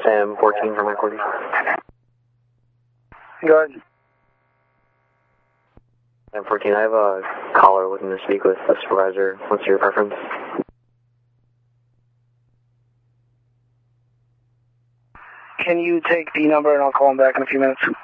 Sam 14 from Equity. Go ahead. Sam 14, I have a caller looking to speak with the supervisor. What's your preference? Can you take the number and I'll call him back in a few minutes?